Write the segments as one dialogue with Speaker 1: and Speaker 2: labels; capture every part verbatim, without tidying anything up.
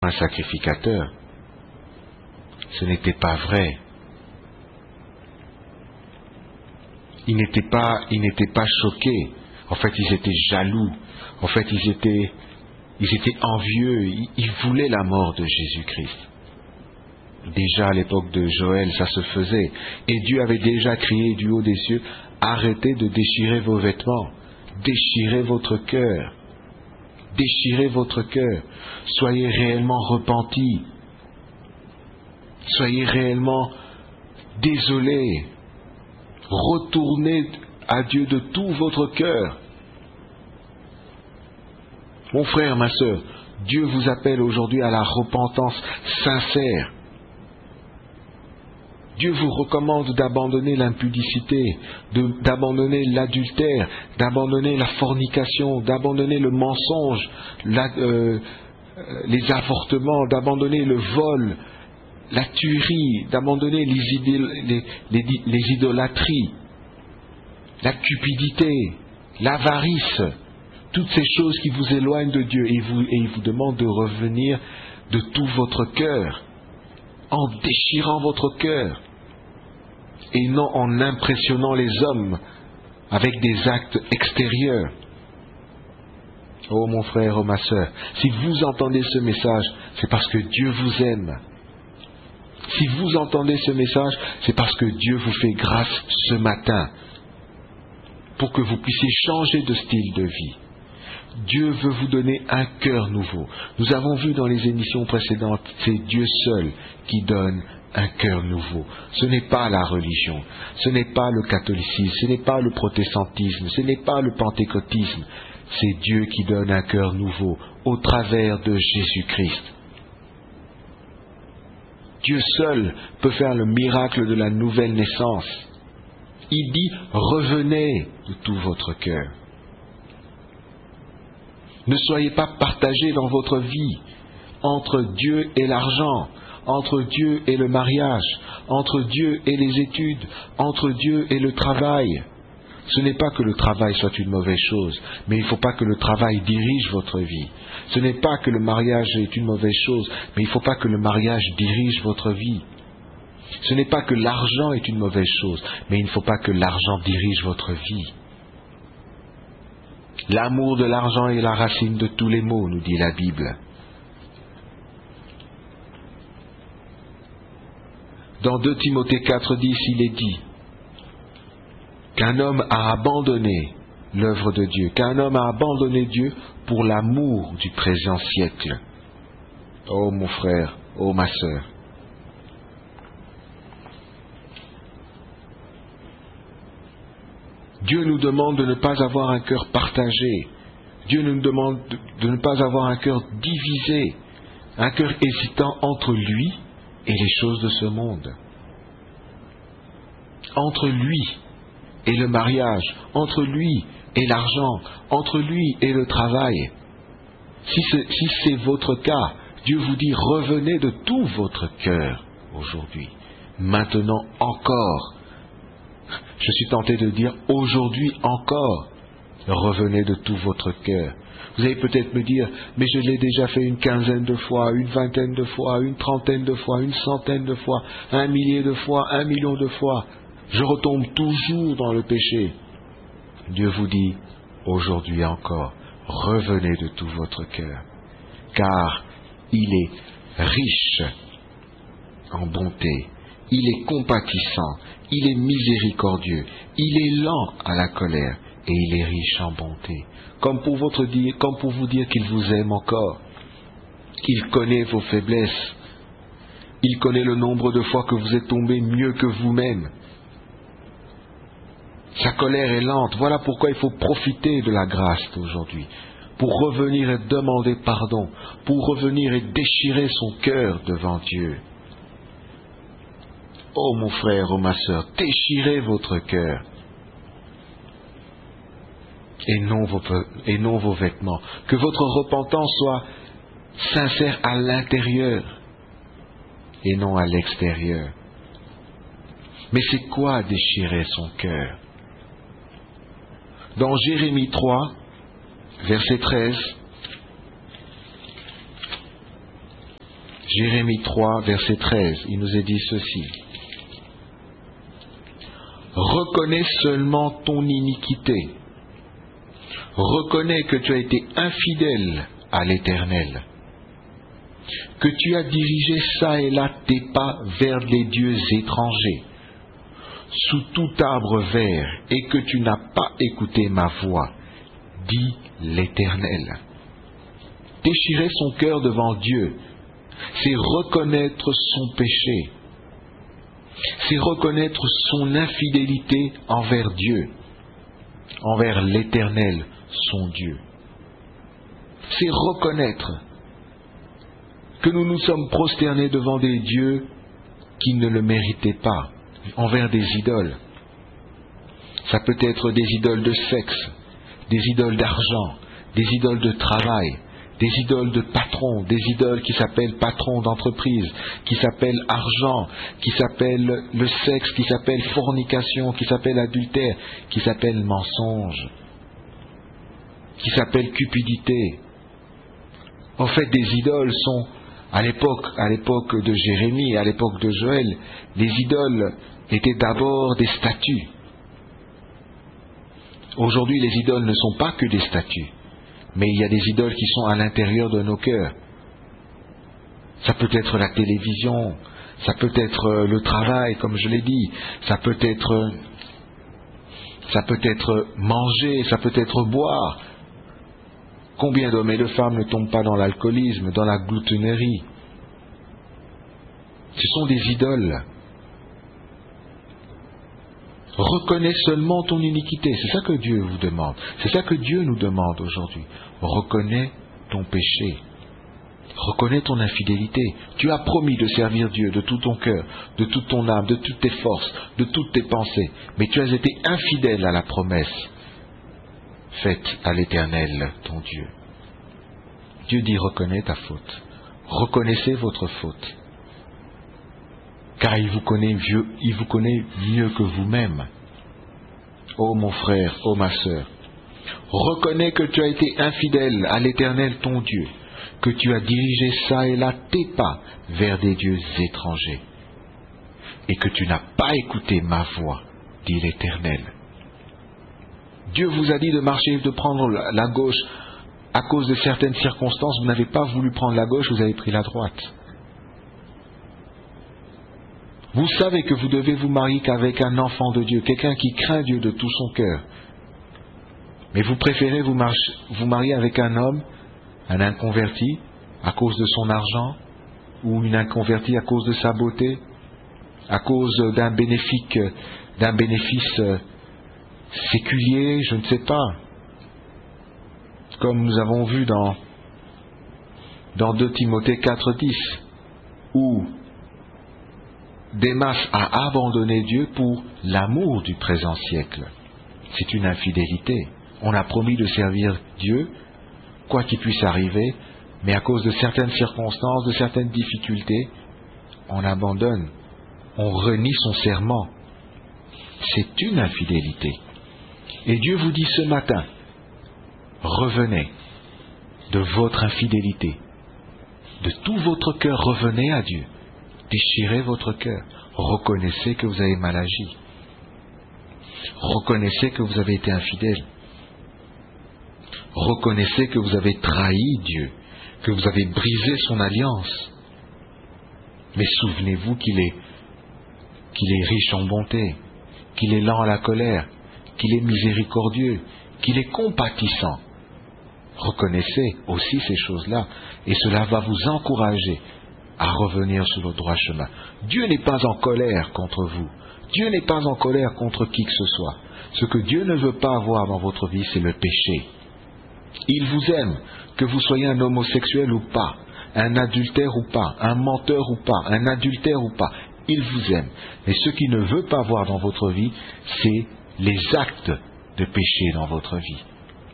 Speaker 1: un sacrificateur. Ce n'était pas vrai. Ils n'étaient pas, ils n'étaient pas choqués. En fait, ils étaient jaloux. En fait, ils étaient, ils étaient envieux. Ils, ils voulaient la mort de Jésus-Christ. Déjà à l'époque de Joël, ça se faisait. Et Dieu avait déjà crié du haut des cieux, arrêtez de déchirer vos vêtements. Déchirez votre cœur. Déchirez votre cœur. Soyez réellement repentis. Soyez réellement désolés. Retournez à Dieu de tout votre cœur. Mon frère, ma sœur, Dieu vous appelle aujourd'hui à la repentance sincère. Dieu vous recommande d'abandonner l'impudicité, de, d'abandonner l'adultère, d'abandonner la fornication, d'abandonner le mensonge, la, euh, les avortements, d'abandonner le vol, la tuerie, d'abandonner les, idéal, les, les, les idolâtries, la cupidité, l'avarice, toutes ces choses qui vous éloignent de Dieu. Et, vous, et il vous demande de revenir de tout votre cœur, en déchirant votre cœur, et non en impressionnant les hommes avec des actes extérieurs. Oh mon frère, oh ma sœur, si vous entendez ce message, c'est parce que Dieu vous aime. Si vous entendez ce message, c'est parce que Dieu vous fait grâce ce matin pour que vous puissiez changer de style de vie. Dieu veut vous donner un cœur nouveau. Nous avons vu dans les émissions précédentes, c'est Dieu seul qui donne un cœur nouveau. Ce n'est pas la religion, ce n'est pas le catholicisme, ce n'est pas le protestantisme, ce n'est pas le pentecôtisme. C'est Dieu qui donne un cœur nouveau au travers de Jésus-Christ. Dieu seul peut faire le miracle de la nouvelle naissance. Il dit, revenez de tout votre cœur. Ne soyez pas partagés dans votre vie entre Dieu et l'argent, entre Dieu et le mariage, entre Dieu et les études, entre Dieu et le travail. Ce n'est pas que le travail soit une mauvaise chose, mais il ne faut pas que le travail dirige votre vie. Ce n'est pas que le mariage est une mauvaise chose, mais il ne faut pas que le mariage dirige votre vie. Ce n'est pas que l'argent est une mauvaise chose, mais il ne faut pas que l'argent dirige votre vie. L'amour de l'argent est la racine de tous les maux, nous dit la Bible. Dans deux Timothée quatre dix, il est dit qu'un homme a abandonné l'œuvre de Dieu, qu'un homme a abandonné Dieu pour l'amour du présent siècle. Oh mon frère, oh ma sœur. Dieu nous demande de ne pas avoir un cœur partagé. Dieu nous demande de ne pas avoir un cœur divisé, un cœur hésitant entre lui et les choses de ce monde. Entre lui et le mariage, entre lui et l'argent, entre lui et le travail. Si c'est, si c'est votre cas, Dieu vous dit revenez de tout votre cœur aujourd'hui, maintenant encore. Je suis tenté de dire aujourd'hui encore, revenez de tout votre cœur. Vous allez peut-être me dire, mais je l'ai déjà fait une quinzaine de fois, une vingtaine de fois, une trentaine de fois, une centaine de fois, un millier de fois, un million de fois. Je retombe toujours dans le péché. Dieu vous dit, aujourd'hui encore, revenez de tout votre cœur, car il est riche en bonté, il est compatissant, il est miséricordieux, il est lent à la colère et il est riche en bonté. Comme pour, votre dire, comme pour vous dire qu'il vous aime encore, qu'il connaît vos faiblesses, il connaît le nombre de fois que vous êtes tombé mieux que vous-même. Sa colère est lente, voilà pourquoi il faut profiter de la grâce d'aujourd'hui, pour revenir et demander pardon, pour revenir et déchirer son cœur devant Dieu. Oh mon frère, oh ma sœur, déchirez votre cœur et non vos, et non vos vêtements. Que votre repentance soit sincère à l'intérieur et non à l'extérieur. Mais c'est quoi déchirer son cœur? Dans Jérémie trois, verset treize, Jérémie trois, verset treize, il nous est dit ceci. Reconnais seulement ton iniquité. Reconnais que tu as été infidèle à l'Éternel, que tu as dirigé çà et là tes pas vers les dieux étrangers, sous tout arbre vert, et que tu n'as pas écouté ma voix, dit l'Éternel. Déchirer son cœur devant Dieu, c'est reconnaître son péché, c'est reconnaître son infidélité envers Dieu, envers l'Éternel, son Dieu. C'est reconnaître que nous nous sommes prosternés devant des dieux qui ne le méritaient pas, envers des idoles. Ça peut être des idoles de sexe, des idoles d'argent, des idoles de travail, des idoles de patrons, des idoles qui s'appellent patrons d'entreprise, qui s'appellent argent, qui s'appellent le sexe, qui s'appellent fornication, qui s'appellent adultère, qui s'appellent mensonge, qui s'appellent cupidité. En fait, des idoles sont, à l'époque, à l'époque de Jérémie, à l'époque de Joël, les idoles étaient d'abord des statues. Aujourd'hui, les idoles ne sont pas que des statues, mais il y a des idoles qui sont à l'intérieur de nos cœurs. Ça peut être la télévision, ça peut être le travail, comme je l'ai dit, ça peut être, ça peut être manger, ça peut être boire. Combien d'hommes et de femmes ne tombent pas dans l'alcoolisme, dans la gloutonnerie? Ce sont des idoles. Reconnais seulement ton iniquité. C'est ça que Dieu vous demande. C'est ça que Dieu nous demande aujourd'hui. Reconnais ton péché. Reconnais ton infidélité. Tu as promis de servir Dieu de tout ton cœur, de toute ton âme, de toutes tes forces, de toutes tes pensées. Mais tu as été infidèle à la promesse faite à l'Éternel, ton Dieu. Dieu dit reconnais ta faute. Reconnaissez votre faute. Car il vous connaît mieux, il vous connaît mieux que vous-même. Ô mon frère, ô ma sœur, reconnais que tu as été infidèle à l'Éternel ton Dieu, que tu as dirigé çà et là tes pas vers des dieux étrangers, et que tu n'as pas écouté ma voix, dit l'Éternel. Dieu vous a dit de marcher, de prendre la gauche. À cause de certaines circonstances, vous n'avez pas voulu prendre la gauche, vous avez pris la droite. Vous savez que vous devez vous marier qu'avec un enfant de Dieu, quelqu'un qui craint Dieu de tout son cœur. Mais vous préférez vous, marcher, vous marier avec un homme, un inconverti, à cause de son argent, ou une inconvertie à cause de sa beauté, à cause d'un bénéfice, d'un bénéfice séculier, je ne sais pas. Comme nous avons vu dans, dans deux Timothée quatre dix, où Démas a abandonné Dieu pour l'amour du présent siècle. C'est une infidélité. On a promis de servir Dieu, quoi qu'il puisse arriver, mais à cause de certaines circonstances, de certaines difficultés, on abandonne, on renie son serment. C'est une infidélité. Et Dieu vous dit ce matin, revenez de votre infidélité, de tout votre cœur, revenez à Dieu. Déchirez votre cœur. Reconnaissez que vous avez mal agi. Reconnaissez que vous avez été infidèle. Reconnaissez que vous avez trahi Dieu, que vous avez brisé son alliance. Mais souvenez-vous qu'il est, qu'il est riche en bonté, qu'il est lent à la colère, qu'il est miséricordieux, qu'il est compatissant. Reconnaissez aussi ces choses-là, et cela va vous encourager à revenir sur le droit chemin. Dieu n'est pas en colère contre vous. Dieu n'est pas en colère contre qui que ce soit. Ce que Dieu ne veut pas avoir dans votre vie, c'est le péché. Il vous aime, que vous soyez un homosexuel ou pas, un adultère ou pas, un menteur ou pas, un adultère ou pas. Il vous aime. Mais ce qu'il ne veut pas voir dans votre vie, c'est les actes de péché dans votre vie.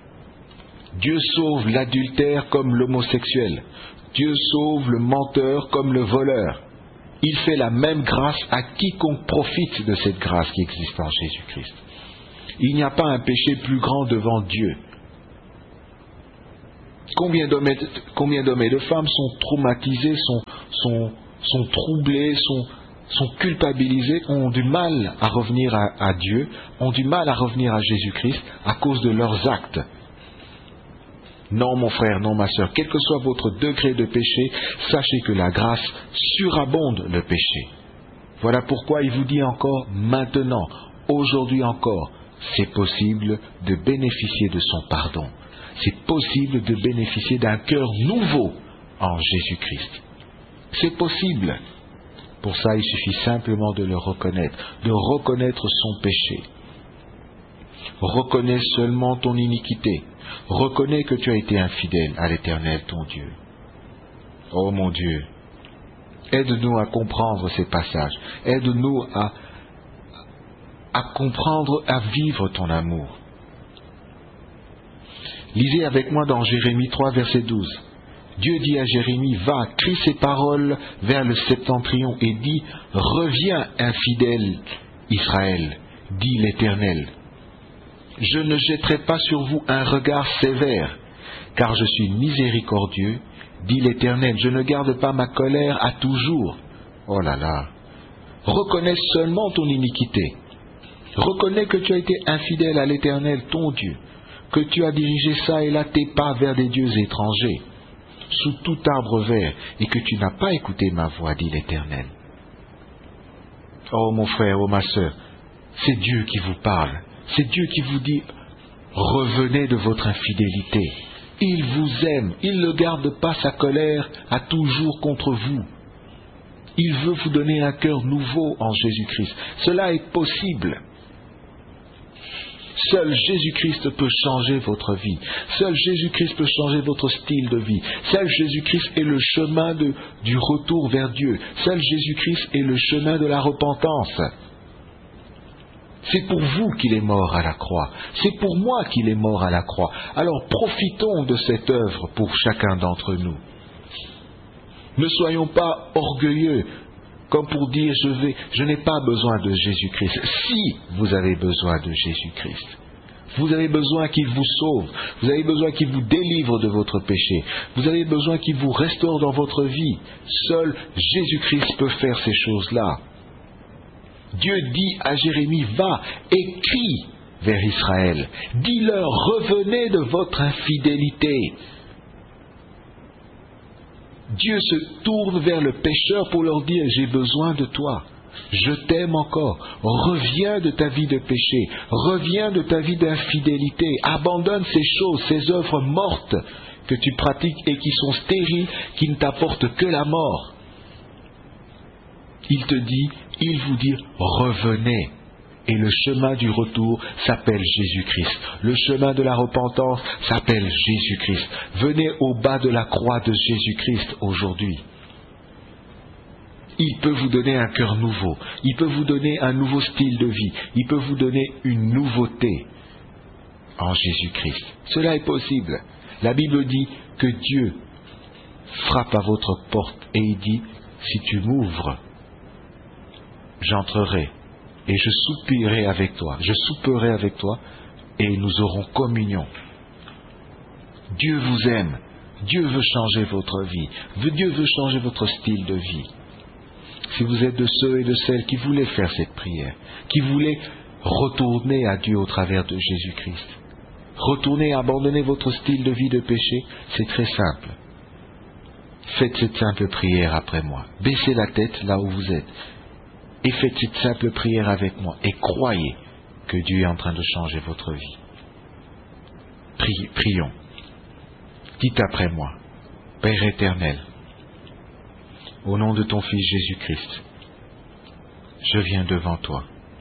Speaker 1: Dieu sauve l'adultère comme l'homosexuel. Dieu sauve le menteur comme le voleur. Il fait la même grâce à quiconque profite de cette grâce qui existe en Jésus-Christ. Il n'y a pas un péché plus grand devant Dieu. Combien d'hommes et, combien d'hommes et de femmes sont traumatisés, sont, sont, sont troublés, sont, sont culpabilisés, ont du mal à revenir à, à Dieu, ont du mal à revenir à Jésus-Christ à cause de leurs actes. Non, mon frère, non, ma sœur, quel que soit votre degré de péché, sachez que la grâce surabonde le péché. Voilà pourquoi il vous dit encore maintenant, aujourd'hui encore, c'est possible de bénéficier de son pardon. C'est possible de bénéficier d'un cœur nouveau en Jésus-Christ. C'est possible. Pour ça, il suffit simplement de le reconnaître, de reconnaître son péché. Reconnais seulement ton iniquité. Reconnais que tu as été infidèle à l'Éternel, ton Dieu. Oh mon Dieu, aide-nous à comprendre ces passages. Aide-nous à, à comprendre, à vivre ton amour. Lisez avec moi dans Jérémie trois, verset douze. Dieu dit à Jérémie, va, crie ces paroles vers le septentrion et dis, reviens, infidèle Israël, dit l'Éternel. Je ne jetterai pas sur vous un regard sévère, car je suis miséricordieux, dit l'Éternel. Je ne garde pas ma colère à toujours. Oh là là. Reconnais seulement ton iniquité. Reconnais que tu as été infidèle à l'Éternel, ton Dieu, que tu as dirigé ça et là tes pas vers des dieux étrangers, sous tout arbre vert, et que tu n'as pas écouté ma voix, dit l'Éternel. Oh mon frère, oh ma sœur, c'est Dieu qui vous parle. C'est Dieu qui vous dit, revenez de votre infidélité. Il vous aime, il ne garde pas sa colère à toujours contre vous. Il veut vous donner un cœur nouveau en Jésus-Christ. Cela est possible. Seul Jésus-Christ peut changer votre vie. Seul Jésus-Christ peut changer votre style de vie. Seul Jésus-Christ est le chemin de, du retour vers Dieu. Seul Jésus-Christ est le chemin de la repentance. C'est pour vous qu'il est mort à la croix. C'est pour moi qu'il est mort à la croix. Alors profitons de cette œuvre pour chacun d'entre nous. Ne soyons pas orgueilleux, comme pour dire je vais, je n'ai pas besoin de Jésus-Christ. Si vous avez besoin de Jésus-Christ, vous avez besoin qu'il vous sauve, vous avez besoin qu'il vous délivre de votre péché, vous avez besoin qu'il vous restaure dans votre vie. Seul Jésus-Christ peut faire ces choses-là. Dieu dit à Jérémie, va et crie vers Israël. Dis-leur, revenez de votre infidélité. Dieu se tourne vers le pécheur pour leur dire, j'ai besoin de toi. Je t'aime encore. Reviens de ta vie de péché. Reviens de ta vie d'infidélité. Abandonne ces choses, ces œuvres mortes que tu pratiques et qui sont stériles, qui ne t'apportent que la mort. Il te dit, il vous dit, revenez. Et le chemin du retour s'appelle Jésus-Christ. Le chemin de la repentance s'appelle Jésus-Christ. Venez au bas de la croix de Jésus-Christ aujourd'hui. Il peut vous donner un cœur nouveau. Il peut vous donner un nouveau style de vie. Il peut vous donner une nouveauté en Jésus-Christ. Cela est possible. La Bible dit que Dieu frappe à votre porte et il dit, si tu m'ouvres, j'entrerai et je soupirai avec toi, je souperai avec toi et nous aurons communion. Dieu vous aime, Dieu veut changer votre vie, Dieu veut changer votre style de vie. Si vous êtes de ceux et de celles qui voulaient faire cette prière, qui voulaient retourner à Dieu au travers de Jésus-Christ, retourner, abandonner votre style de vie de péché, c'est très simple. Faites cette simple prière après moi. Baissez la tête là où vous êtes. Et faites cette simple prière avec moi. Et croyez que Dieu est en train de changer votre vie. Pri- prions. Dites après moi. Père éternel, au nom de ton Fils Jésus-Christ, je viens devant toi.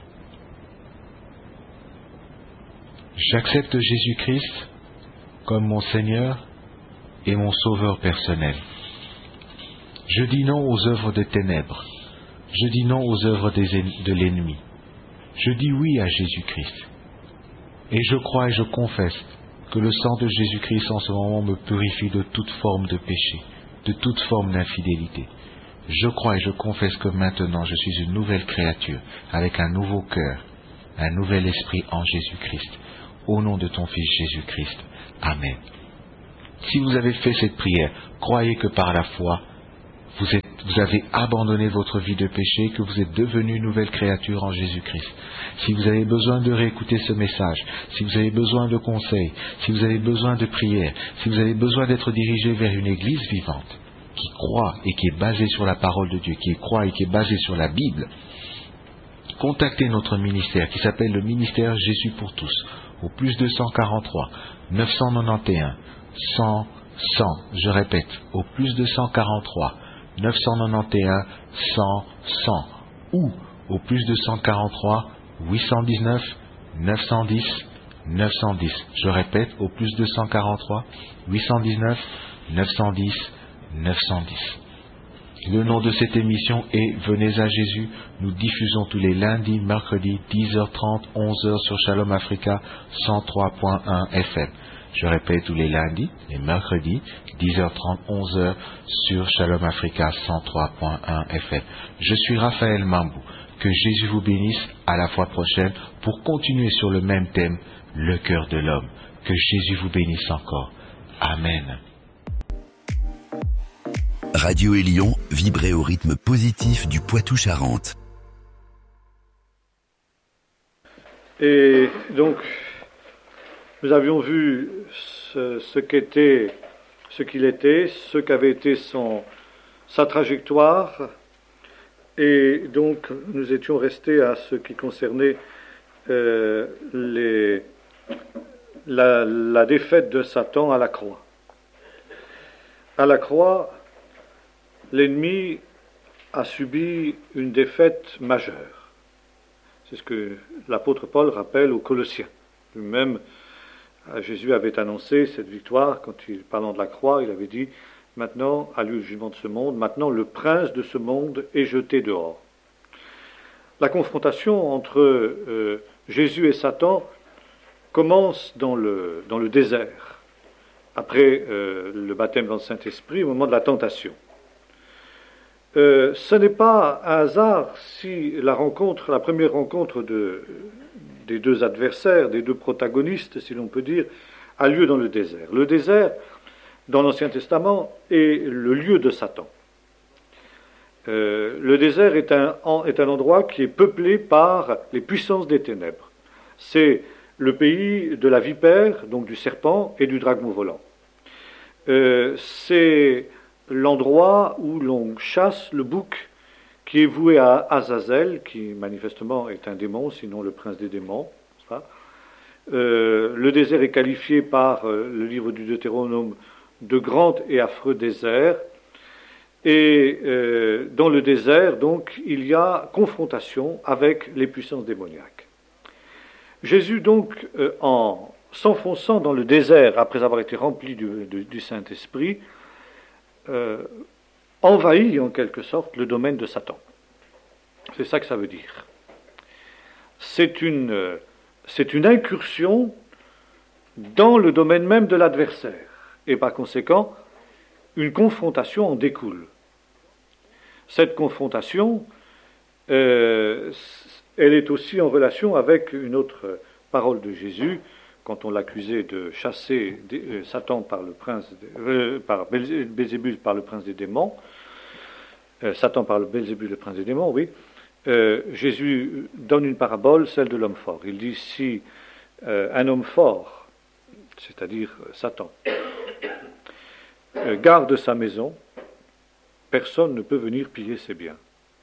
Speaker 1: J'accepte Jésus-Christ comme mon Seigneur et mon Sauveur personnel. Je dis non aux œuvres des ténèbres. Je dis non aux œuvres des, de l'ennemi. Je dis oui à Jésus-Christ. Et je crois et je confesse que le sang de Jésus-Christ en ce moment me purifie de toute forme de péché, de toute forme d'infidélité. Je crois et je confesse que maintenant je suis une nouvelle créature, avec un nouveau cœur, un nouvel esprit en Jésus-Christ. Au nom de ton Fils Jésus-Christ. Amen. Si vous avez fait cette prière, croyez que par la foi, vous, êtes, vous avez abandonné votre vie de péché, que vous êtes devenu une nouvelle créature en Jésus-Christ. Si vous avez besoin de réécouter ce message, si vous avez besoin de conseils, si vous avez besoin de prières, si vous avez besoin d'être dirigé vers une église vivante, qui croit et qui est basée sur la parole de Dieu, qui croit et qui est basée sur la Bible, contactez notre ministère qui s'appelle le ministère Jésus pour tous, au plus deux cent quarante-trois, neuf cent quatre-vingt-onze, cent, cent, je répète, au plus deux cent quarante-trois, neuf cent quatre-vingt-onze, cent, cent, ou au plus deux cent quarante-trois, huit cent dix-neuf, neuf cent dix, neuf cent dix. Je répète, au plus deux cent quarante-trois, huit cent dix-neuf, neuf cent dix, neuf cent dix. Le nom de cette émission est Venez à Jésus. Nous diffusons tous les lundis, mercredis, dix heures trente, onze heures sur Shalom Africa cent trois point un F M. Je répète, tous les lundis, les mercredis, dix heures trente, onze heures sur Shalom Africa cent trois point un F M. Je suis Raphaël Mambou. Que Jésus vous bénisse. À la fois prochaine pour continuer sur le même thème, le cœur de l'homme. Que Jésus vous bénisse encore. Amen.
Speaker 2: Radio Élion, vibrez au rythme positif du Poitou-Charentes.
Speaker 3: Et donc, nous avions vu ce, ce qu'était, ce qu'il était, ce qu'avait été son, sa trajectoire, et donc nous étions restés à ce qui concernait euh, les, la, la défaite de Satan à la croix. À la croix, l'ennemi a subi une défaite majeure. C'est ce que l'apôtre Paul rappelle aux Colossiens. Lui-même, Jésus avait annoncé cette victoire quand il, parlant de la croix, il avait dit « Maintenant, a lieu le jugement de ce monde, maintenant le prince de ce monde est jeté dehors. » La confrontation entre euh, Jésus et Satan commence dans le, dans le désert, après euh, le baptême dans le Saint-Esprit, au moment de la tentation. Euh, ce n'est pas un hasard si la rencontre, la première rencontre de, des deux adversaires, des deux protagonistes, si l'on peut dire, a lieu dans le désert. Le désert, dans l'Ancien Testament, est le lieu de Satan. Euh, le désert est un, est un endroit qui est peuplé par les puissances des ténèbres. C'est le pays de la vipère, donc du serpent, et du dragon volant. Euh, c'est l'endroit où l'on chasse le bouc qui est voué à Azazel, qui manifestement est un démon, sinon le prince des démons. Euh, le désert est qualifié par euh, le livre du Deutéronome de grand et affreux désert. Et euh, dans le désert, donc, il y a confrontation avec les puissances démoniaques. Jésus, donc, euh, en s'enfonçant dans le désert, après avoir été rempli du, du, du Saint-Esprit, Euh, envahit en quelque sorte le domaine de Satan. C'est ça que ça veut dire. C'est une, euh, c'est une incursion dans le domaine même de l'adversaire. Et par conséquent, une confrontation en découle. Cette confrontation, euh, elle est aussi en relation avec une autre parole de Jésus, quand on l'accusait de chasser euh, Satan par le prince, euh, par Belzébul par le prince des démons, euh, Satan par le Belzébul, le prince des démons, oui, euh, Jésus donne une parabole, celle de l'homme fort. Il dit, si euh, un homme fort, c'est-à-dire euh, Satan, euh, garde sa maison, personne ne peut venir piller ses biens.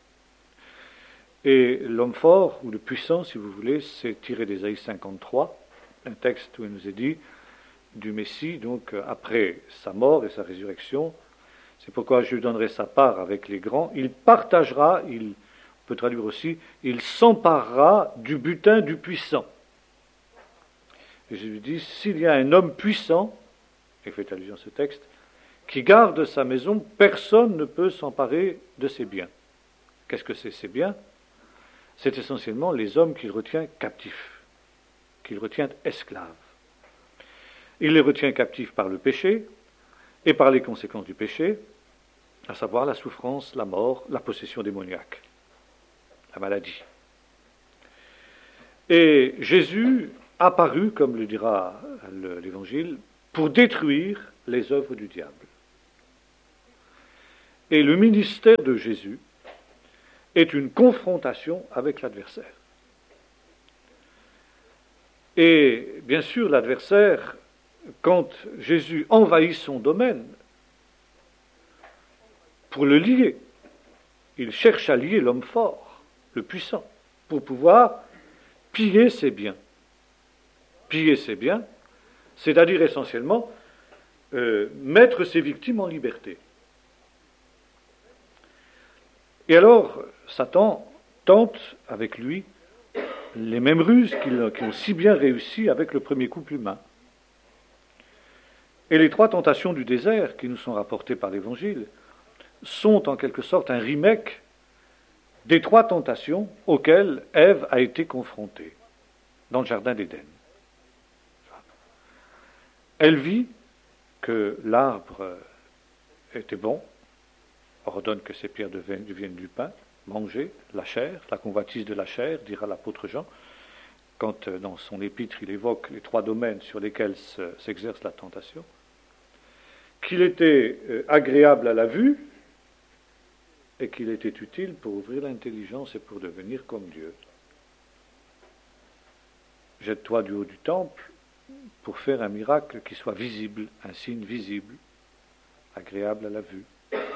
Speaker 3: Et l'homme fort, ou le puissant, si vous voulez, c'est tiré d'Ésaïe cinquante-trois, un texte où il nous est dit du Messie, donc après sa mort et sa résurrection, c'est pourquoi je lui donnerai sa part avec les grands, il partagera, il on peut traduire aussi, il s'emparera du butin du puissant. Et je lui dis, s'il y a un homme puissant, et fait allusion à ce texte, qui garde sa maison, personne ne peut s'emparer de ses biens. Qu'est-ce que c'est ces biens? C'est essentiellement les hommes qu'il retient captifs, qu'il retient esclaves. Il les retient captifs par le péché et par les conséquences du péché, à savoir la souffrance, la mort, la possession démoniaque, la maladie. Et Jésus apparut, comme le dira l'Évangile, pour détruire les œuvres du diable. Et le ministère de Jésus est une confrontation avec l'adversaire. Et bien sûr, l'adversaire, quand Jésus envahit son domaine, pour le lier, il cherche à lier l'homme fort, le puissant, pour pouvoir piller ses biens. Piller ses biens, c'est-à-dire essentiellement euh, mettre ses victimes en liberté. Et alors, Satan tente avec lui les mêmes ruses qui ont si bien réussi avec le premier couple humain. Et les trois tentations du désert qui nous sont rapportées par l'Évangile sont en quelque sorte un remake des trois tentations auxquelles Ève a été confrontée dans le jardin d'Éden. Elle vit que l'arbre était bon, ordonne que ces pierres deviennent du pain, manger la chair, la convoitise de la chair, dira l'apôtre Jean, quand dans son épître il évoque les trois domaines sur lesquels s'exerce la tentation, qu'il était agréable à la vue et qu'il était utile pour ouvrir l'intelligence et pour devenir comme Dieu. Jette-toi du haut du temple pour faire un miracle qui soit visible, un signe visible, agréable à la vue.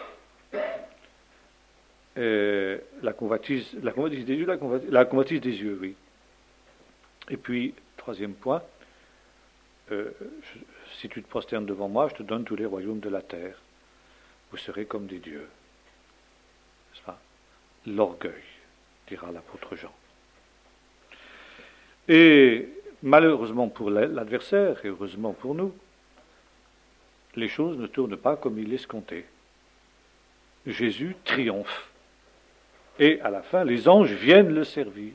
Speaker 3: Euh, la convoitise, la convoitise des yeux, la convoitise, la convoitise des yeux, oui. Et puis, troisième point, euh, je, si tu te prosternes devant moi, je te donne tous les royaumes de la terre. Vous serez comme des dieux. N'est-ce pas ? L'orgueil, dira l'apôtre Jean. Et malheureusement pour l'adversaire, et heureusement pour nous, les choses ne tournent pas comme il l'escomptait. Jésus triomphe. Et à la fin, les anges viennent le servir.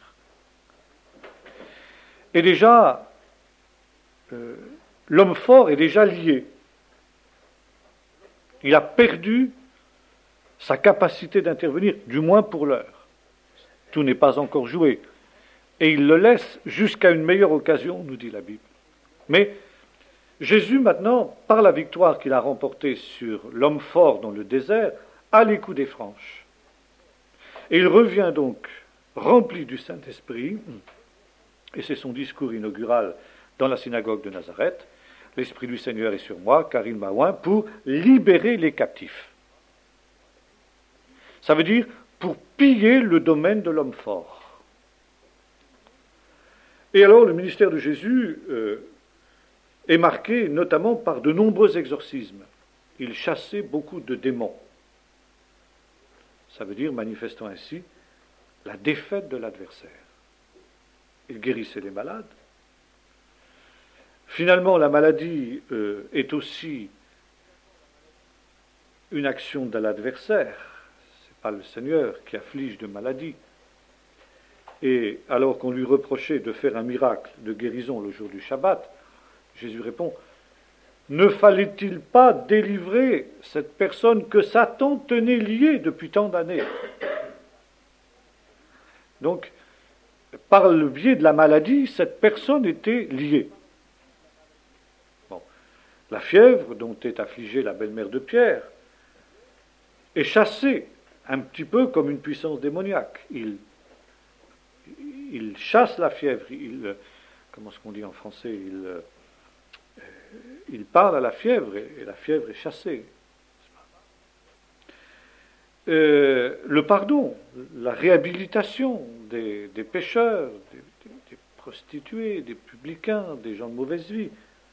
Speaker 3: Et déjà, euh, l'homme fort est déjà lié. Il a perdu sa capacité d'intervenir, du moins pour l'heure. Tout n'est pas encore joué. Et il le laisse jusqu'à une meilleure occasion, nous dit la Bible. Mais Jésus, maintenant, par la victoire qu'il a remportée sur l'homme fort dans le désert, a les coups des franches. Et il revient donc rempli du Saint-Esprit, et c'est son discours inaugural dans la synagogue de Nazareth. L'Esprit du Seigneur est sur moi, car il m'a oint pour libérer les captifs. Ça veut dire pour piller le domaine de l'homme fort. Et alors le ministère de Jésus euh, est marqué notamment par de nombreux exorcismes. Il chassait beaucoup de démons. Ça veut dire, manifestant ainsi, la défaite de l'adversaire. Il guérissait les malades. Finalement, la maladie euh, est aussi une action de l'adversaire. Ce n'est pas le Seigneur qui afflige de maladie. Et alors qu'on lui reprochait de faire un miracle de guérison le jour du Shabbat, Jésus répond, ne fallait-il pas délivrer cette personne que Satan tenait liée depuis tant d'années ? Donc, par le biais de la maladie, cette personne était liée. Bon. La fièvre dont est affligée la belle-mère de Pierre est chassée un petit peu comme une puissance démoniaque. Il, il chasse la fièvre, il, comment est-ce qu'on dit en français, il... Il parle à la fièvre et la fièvre est chassée. Euh, le pardon, la réhabilitation des, des pécheurs, des, des, des prostituées, des publicains, des gens de mauvaise vie.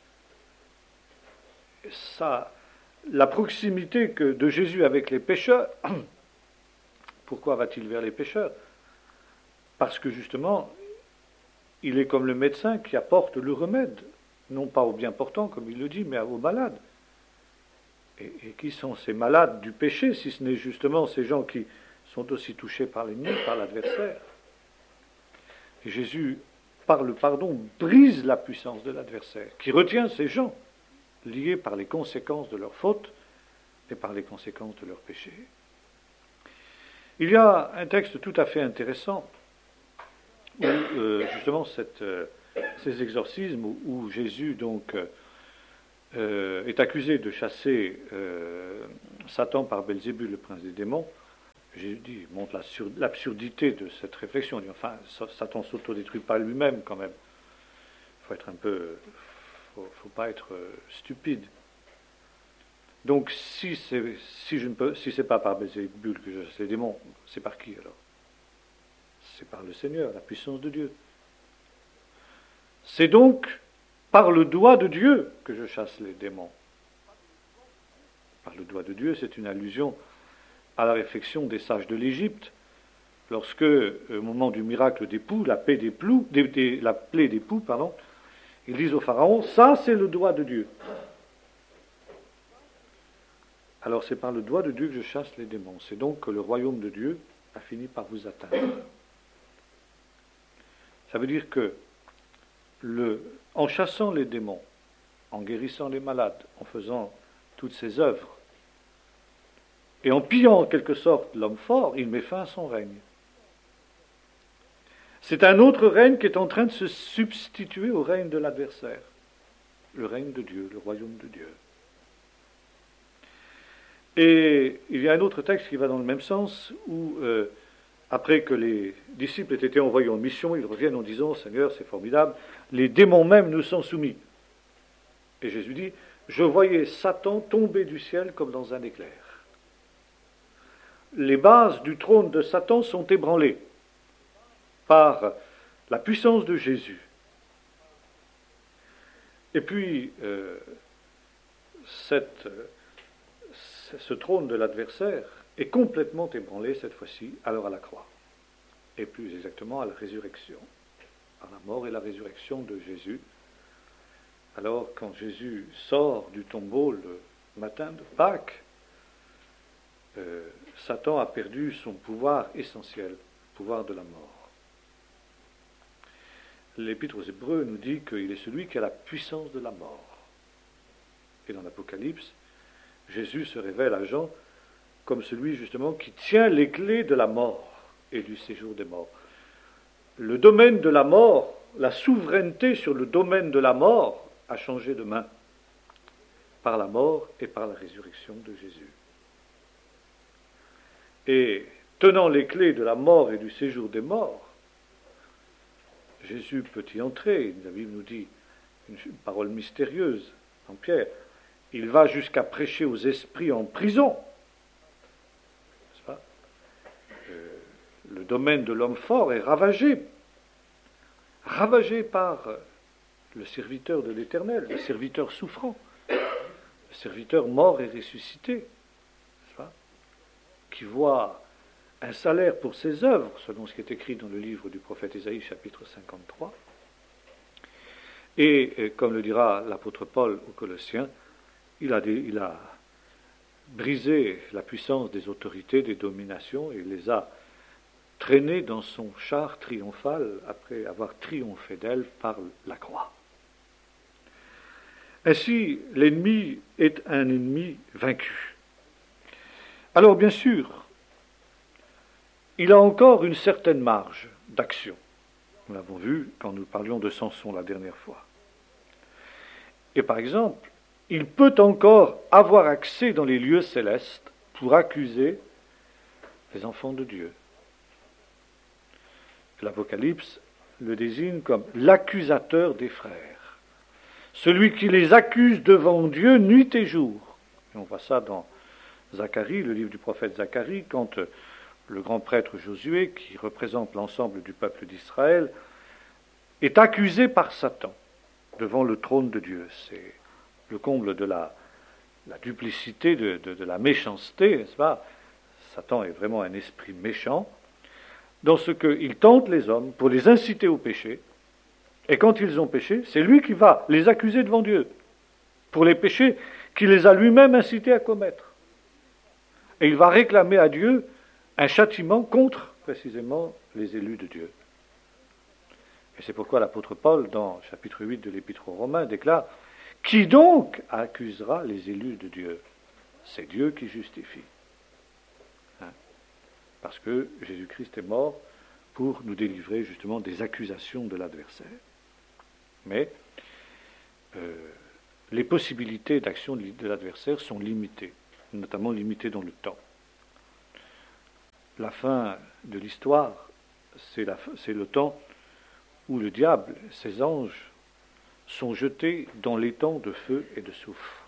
Speaker 3: Ça, la proximité que, de Jésus avec les pécheurs, pourquoi va-t-il vers les pécheurs ? Parce que justement, il est comme le médecin qui apporte le remède. Non pas aux bien portants, comme il le dit, mais aux malades. Et, et qui sont ces malades du péché, si ce n'est justement ces gens qui sont aussi touchés par l'ennemi, par l'adversaire. Et Jésus, par le pardon, brise la puissance de l'adversaire, qui retient ces gens liés par les conséquences de leurs fautes et par les conséquences de leurs péchés. Il y a un texte tout à fait intéressant, où euh, justement cette... Euh, ces exorcismes où, où Jésus donc euh, euh, est accusé de chasser euh, Satan par Belzébul, le prince des démons, j'ai dit, montre l'absurdité de cette réflexion. On dit, enfin, Satan s'autodétruit pas lui-même quand même. Il faut être un peu, faut, faut pas être euh, stupide. Donc, si c'est si je ne peux, si c'est pas par Belzébul que je chasse les démons, c'est par qui alors? C'est par le Seigneur, la puissance de Dieu. C'est donc par le doigt de Dieu que je chasse les démons. Par le doigt de Dieu, c'est une allusion à la réflexion des sages de l'Égypte, lorsque, au moment du miracle des poux, la plaie des poux, des, des, la plaie des poux, pardon, ils disent au Pharaon, ça c'est le doigt de Dieu. Alors c'est par le doigt de Dieu que je chasse les démons. C'est donc que le royaume de Dieu a fini par vous atteindre. Ça veut dire que, le, en chassant les démons, en guérissant les malades, en faisant toutes ces œuvres, et en pillant en quelque sorte l'homme fort, il met fin à son règne. C'est un autre règne qui est en train de se substituer au règne de l'adversaire, le règne de Dieu, le royaume de Dieu. Et il y a un autre texte qui va dans le même sens, où euh, après que les disciples aient été envoyés en mission, ils reviennent en disant, Seigneur, c'est formidable, les démons même nous sont soumis. Et Jésus dit, je voyais Satan tomber du ciel comme dans un éclair. Les bases du trône de Satan sont ébranlées par la puissance de Jésus. Et puis, euh, cette, ce trône de l'adversaire est complètement ébranlé cette fois-ci, alors à la croix, et plus exactement à la résurrection, par la mort et la résurrection de Jésus. Alors, quand Jésus sort du tombeau le matin de Pâques, euh, Satan a perdu son pouvoir essentiel, le pouvoir de la mort. L'Épître aux Hébreux nous dit qu'il est celui qui a la puissance de la mort. Et dans l'Apocalypse, Jésus se révèle à Jean comme celui justement qui tient les clés de la mort et du séjour des morts. Le domaine de la mort, la souveraineté sur le domaine de la mort a changé de main par la mort et par la résurrection de Jésus. Et tenant les clés de la mort et du séjour des morts, Jésus peut y entrer. La Bible nous dit une parole mystérieuse en Pierre. Il va jusqu'à prêcher aux esprits en prison. N'est-ce pas ? Euh, le domaine de l'homme fort est ravagé. Ravagé par le serviteur de l'Éternel, le serviteur souffrant, le serviteur mort et ressuscité, n'est-ce pas ? Qui voit un salaire pour ses œuvres, selon ce qui est écrit dans le livre du prophète Ésaïe, chapitre cinquante-trois. Et, et comme le dira l'apôtre Paul aux Colossiens, il a, des, il a brisé la puissance des autorités, des dominations, et il les a traînées dans son char triomphal après avoir triomphé d'elles par la croix. Ainsi, l'ennemi est un ennemi vaincu. Alors, bien sûr, il a encore une certaine marge d'action. Nous l'avons vu quand nous parlions de Samson la dernière fois. Et par exemple, il peut encore avoir accès dans les lieux célestes pour accuser les enfants de Dieu. L'Apocalypse le désigne comme l'accusateur des frères, celui qui les accuse devant Dieu nuit et jour. Et on voit ça dans Zacharie, le livre du prophète Zacharie, quand le grand prêtre Josué, qui représente l'ensemble du peuple d'Israël, est accusé par Satan devant le trône de Dieu. C'est le comble de la, la duplicité, de, de, de la méchanceté, n'est-ce pas ? Satan est vraiment un esprit méchant, dans ce qu'il tente les hommes pour les inciter au péché, et quand ils ont péché, c'est lui qui va les accuser devant Dieu, pour les péchés qu'il les a lui-même incités à commettre. Et il va réclamer à Dieu un châtiment contre, précisément, les élus de Dieu. Et c'est pourquoi l'apôtre Paul, dans chapitre huit de l'Épître aux Romains, déclare « Qui donc accusera les élus de Dieu ? C'est Dieu qui justifie. Hein ? Parce que Jésus-Christ est mort pour nous délivrer justement des accusations de l'adversaire. Mais euh, les possibilités d'action de l'adversaire sont limitées, notamment limitées dans le temps. La fin de l'histoire, c'est, la, c'est le temps où le diable, ses anges, sont jetés dans l'étang de feu et de soufre.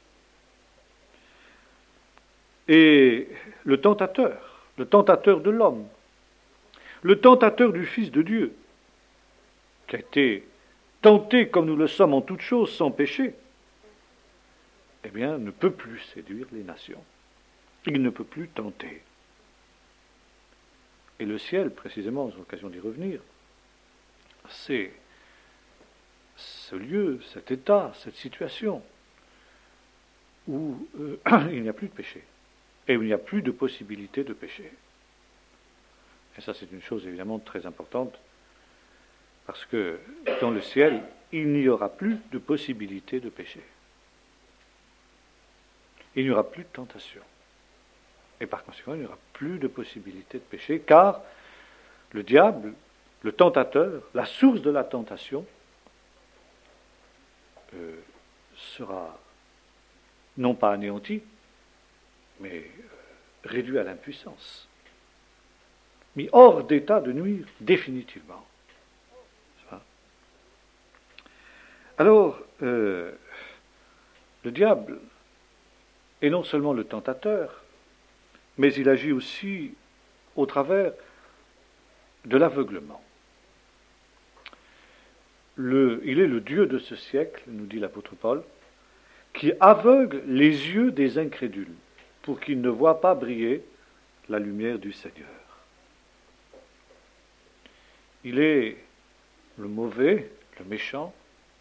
Speaker 3: Et le tentateur, le tentateur de l'homme, le tentateur du Fils de Dieu, qui a été tenté comme nous le sommes en toutes choses sans péché, eh bien, ne peut plus séduire les nations. Il ne peut plus tenter. Et le ciel, précisément, j'ai l'occasion d'y revenir, c'est ce lieu, cet état, cette situation où euh, il n'y a plus de péché et où il n'y a plus de possibilité de péché. Et ça, c'est une chose évidemment très importante, parce que dans le ciel, il n'y aura plus de possibilité de péché. Il n'y aura plus de tentation. Et par conséquent, il n'y aura plus de possibilité de péché, car le diable, le tentateur, la source de la tentation, euh, sera non pas anéanti, mais euh, réduit à l'impuissance, mis hors d'état de nuire définitivement. Alors, euh, le diable est non seulement le tentateur, mais il agit aussi au travers de l'aveuglement. Le, il est le Dieu de ce siècle, nous dit l'apôtre Paul, qui aveugle les yeux des incrédules pour qu'ils ne voient pas briller la lumière du Seigneur. Il est le mauvais, le méchant,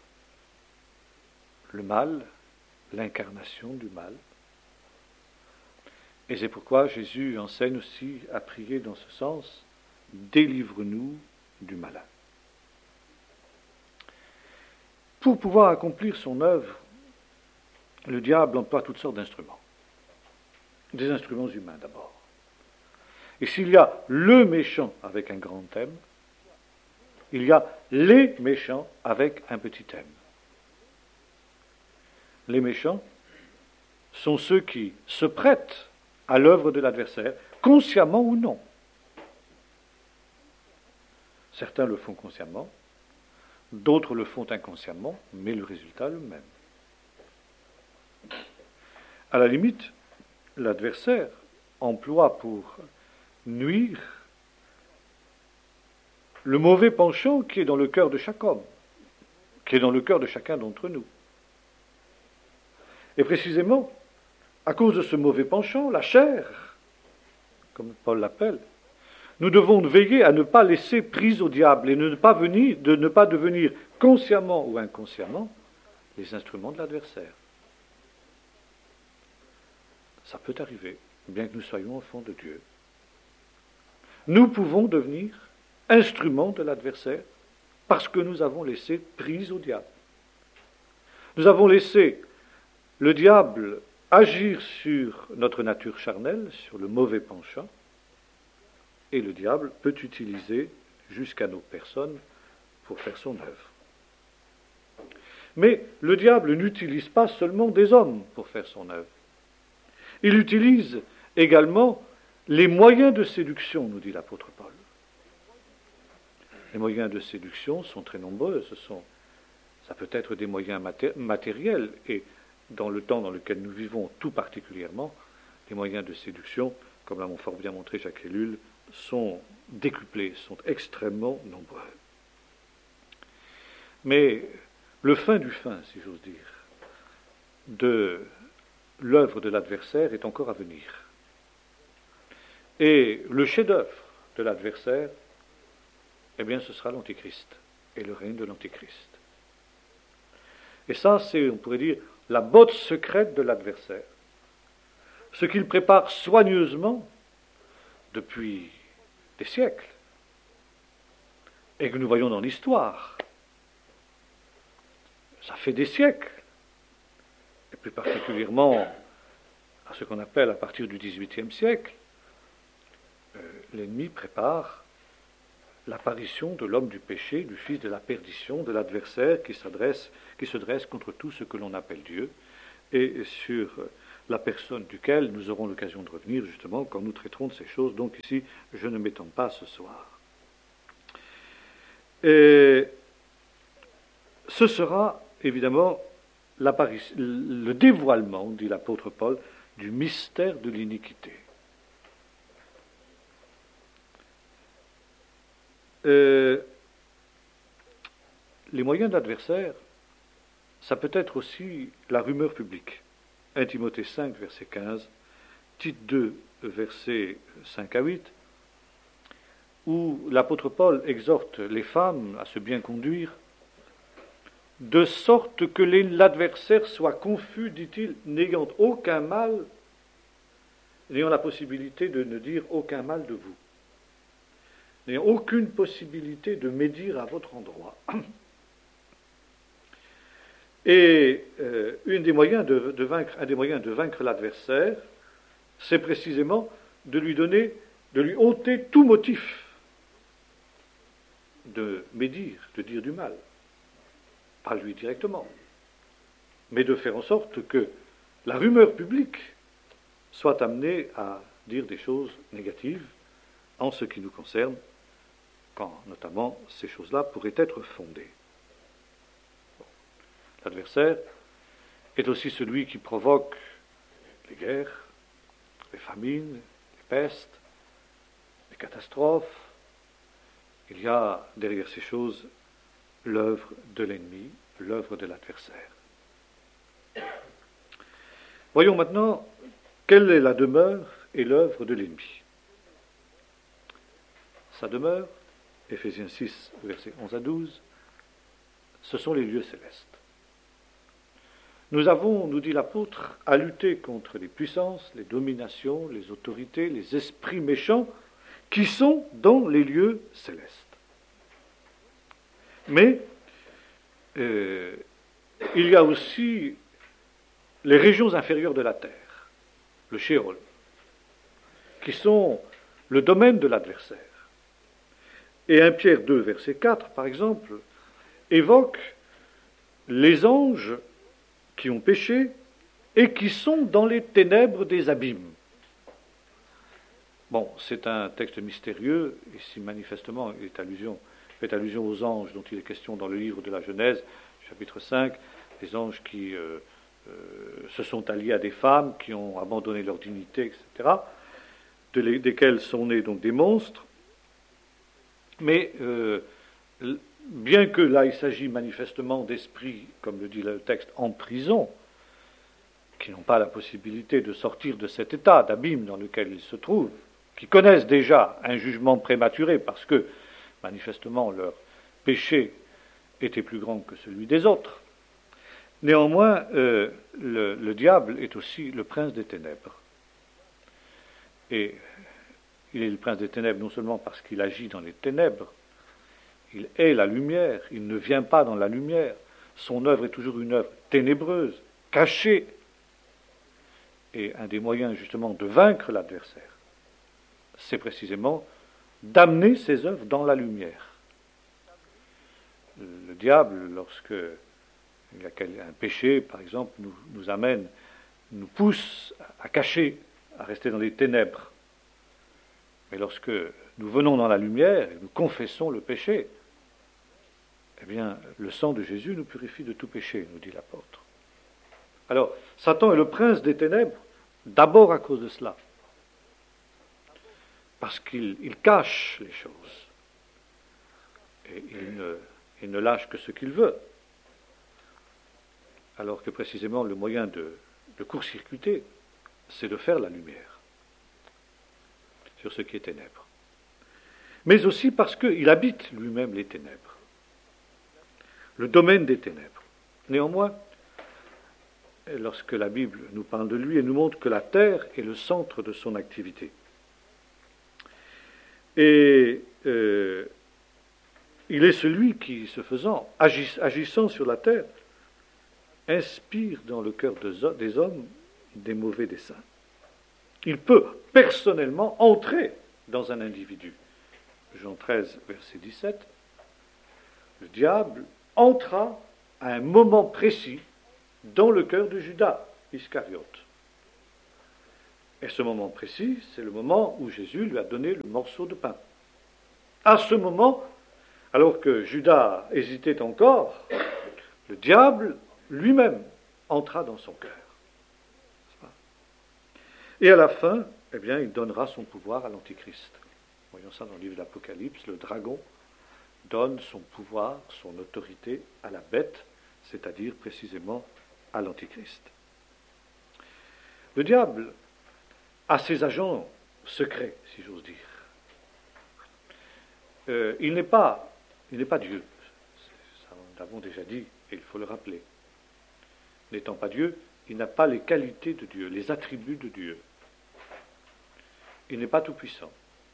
Speaker 3: le mal, l'incarnation du mal. Et c'est pourquoi Jésus enseigne aussi à prier dans ce sens, « Délivre-nous du malin ». Pour pouvoir accomplir son œuvre, le diable emploie toutes sortes d'instruments. Des instruments humains d'abord. Et s'il y a le méchant avec un grand M, il y a les méchants avec un petit m. Les méchants sont ceux qui se prêtent à l'œuvre de l'adversaire, consciemment ou non. Certains le font consciemment, d'autres le font inconsciemment, mais le résultat est le même. À la limite, l'adversaire emploie pour nuire le mauvais penchant qui est dans le cœur de chaque homme, qui est dans le cœur de chacun d'entre nous. Et précisément, à cause de ce mauvais penchant, la chair, comme Paul l'appelle, nous devons veiller à ne pas laisser prise au diable et ne pas venir, de ne pas devenir consciemment ou inconsciemment les instruments de l'adversaire. Ça peut arriver, bien que nous soyons enfants de Dieu. Nous pouvons devenir instruments de l'adversaire parce que nous avons laissé prise au diable. Nous avons laissé le diable agir sur notre nature charnelle, sur le mauvais penchant, et le diable peut utiliser jusqu'à nos personnes pour faire son œuvre. Mais le diable n'utilise pas seulement des hommes pour faire son œuvre. Il utilise également les moyens de séduction, nous dit l'apôtre Paul. Les moyens de séduction sont très nombreux. Ce sont, ça peut être des moyens maté- matériels, et dans le temps dans lequel nous vivons tout particulièrement, les moyens de séduction, comme l'a fort bien montré Jacques Ellul, sont décuplés, sont extrêmement nombreux. Mais le fin du fin, si j'ose dire, de l'œuvre de l'adversaire est encore à venir. Et le chef-d'œuvre de l'adversaire, eh bien, ce sera l'Antéchrist et le règne de l'Antéchrist. Et ça, c'est, on pourrait dire, la botte secrète de l'adversaire. Ce qu'il prépare soigneusement depuis des siècles, et que nous voyons dans l'histoire. Ça fait des siècles, et plus particulièrement à ce qu'on appelle à partir du dix-huitième siècle, euh, l'ennemi prépare l'apparition de l'homme du péché, du fils de la perdition, de l'adversaire qui s'adresse, qui se dresse contre tout ce que l'on appelle Dieu, et sur la personne duquel nous aurons l'occasion de revenir justement quand nous traiterons de ces choses. Donc ici, je ne m'étends pas ce soir. Et ce sera évidemment le dévoilement, dit l'apôtre Paul, du mystère de l'iniquité. Euh, les moyens de l'adversaire, ça peut être aussi la rumeur publique. un Timothée cinq, verset quinze, Tite deux, versets cinq à huit, où l'apôtre Paul exhorte les femmes à se bien conduire, de sorte que les, l'adversaire soit confus, dit-il, n'ayant aucun mal, n'ayant la possibilité de ne dire aucun mal de vous, n'ayant aucune possibilité de médire à votre endroit. Et euh, une des moyens de, de vaincre, un des moyens de vaincre l'adversaire, c'est précisément de lui donner, de lui ôter tout motif de médire, de dire du mal. Pas lui directement, mais de faire en sorte que la rumeur publique soit amenée à dire des choses négatives en ce qui nous concerne, quand notamment ces choses-là pourraient être fondées. Bon. L'adversaire est aussi celui qui provoque les guerres, les famines, les pestes, les catastrophes. Il y a derrière ces choses l'œuvre de l'ennemi, l'œuvre de l'adversaire. Voyons maintenant quelle est la demeure et l'œuvre de l'ennemi. Sa demeure, Éphésiens six, versets onze à douze, ce sont les lieux célestes. Nous avons, nous dit l'apôtre, à lutter contre les puissances, les dominations, les autorités, les esprits méchants qui sont dans les lieux célestes. Mais euh, il y a aussi les régions inférieures de la terre, le Sheol, qui sont le domaine de l'adversaire. Et un Pierre deux, verset quatre, par exemple, évoque les anges qui ont péché et qui sont dans les ténèbres des abîmes. Bon, c'est un texte mystérieux, ici manifestement il est allusion, fait allusion aux anges dont il est question dans le livre de la Genèse, chapitre cinq, les anges qui euh, euh, se sont alliés à des femmes, qui ont abandonné leur dignité, et cetera, de les, desquels sont nés donc des monstres. Mais euh, bien que là il s'agit manifestement d'esprits, comme le dit le texte, en prison, qui n'ont pas la possibilité de sortir de cet état d'abîme dans lequel ils se trouvent, qui connaissent déjà un jugement prématuré parce que manifestement leur péché était plus grand que celui des autres. Néanmoins, euh, le, le diable est aussi le prince des ténèbres. Et il est le prince des ténèbres non seulement parce qu'il agit dans les ténèbres, il est la lumière, il ne vient pas dans la lumière. Son œuvre est toujours une œuvre ténébreuse, cachée. Et un des moyens justement de vaincre l'adversaire, c'est précisément d'amener ses œuvres dans la lumière. Le diable, lorsque il y a un péché, par exemple, nous, nous amène, nous pousse à cacher, à rester dans les ténèbres. Mais lorsque nous venons dans la lumière et nous confessons le péché, eh bien, le sang de Jésus nous purifie de tout péché, nous dit l'apôtre. Alors, Satan est le prince des ténèbres, d'abord à cause de cela. Parce qu'il il cache les choses. Et il ne, il ne lâche que ce qu'il veut. Alors que précisément le moyen de, de court-circuiter, c'est de faire la lumière sur ce qui est ténèbres. Mais aussi parce qu'il habite lui-même les ténèbres. Le domaine des ténèbres. Néanmoins, lorsque la Bible nous parle de lui, elle nous montre que la terre est le centre de son activité. Et euh, il est celui qui, se faisant, agis, agissant sur la terre, inspire dans le cœur de, des hommes des mauvais desseins. Il peut personnellement entrer dans un individu Jean treize, verset dix-sept, le diable entra à un moment précis dans le cœur de Judas Iscariote. Et ce moment précis, c'est le moment où Jésus lui a donné le morceau de pain. À ce moment, alors que Judas hésitait encore, le diable lui-même entra dans son cœur. Et à la fin, eh bien, il donnera son pouvoir à l'Antichrist. Voyons ça dans le livre de l'Apocalypse, le dragon donne son pouvoir, son autorité à la bête, c'est-à-dire précisément à l'Antichrist. Le diable a ses agents secrets, si j'ose dire. Euh, il n'est pas, il n'est pas Dieu. Ça, nous l'avons déjà dit, et il faut le rappeler. N'étant pas Dieu, il n'a pas les qualités de Dieu, les attributs de Dieu. Il n'est pas tout-puissant.